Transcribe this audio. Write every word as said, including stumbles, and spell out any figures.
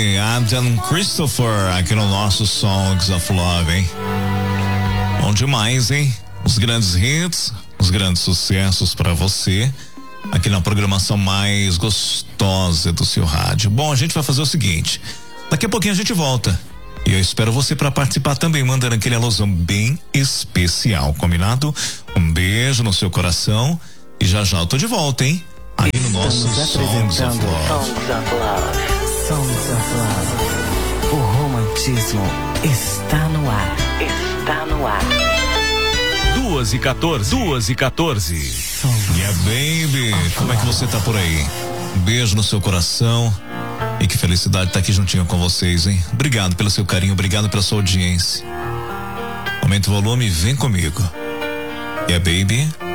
Baby, Adam Christopher, aqui no nosso Songs of Love, hein? Bom demais, hein? Os grandes hits, os grandes sucessos pra você, aqui na programação mais gostosa do seu rádio. Bom, a gente vai fazer o seguinte, daqui a pouquinho a gente volta. E eu espero você para participar também, mandando aquele alusão bem especial, combinado? Um beijo no seu coração e já já eu tô de volta, hein? Aqui no nosso Songs of Love. Songs of Love. Songs of Love. O romantismo está no ar. Está no ar. Duas e quatorze. Duas e quatorze. Yeah, baby. Como é que você tá por aí? Um beijo no seu coração. E que felicidade estar aqui juntinho com vocês, hein? Obrigado pelo seu carinho, obrigado pela sua audiência. Aumenta o volume e vem comigo. Yeah, baby.